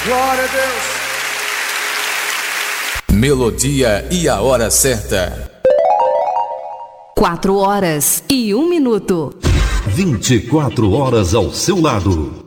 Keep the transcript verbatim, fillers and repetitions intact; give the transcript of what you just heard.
Glória a Deus. Melodia e a hora certa. Quatro horas e um minuto. vinte e quatro horas ao seu lado.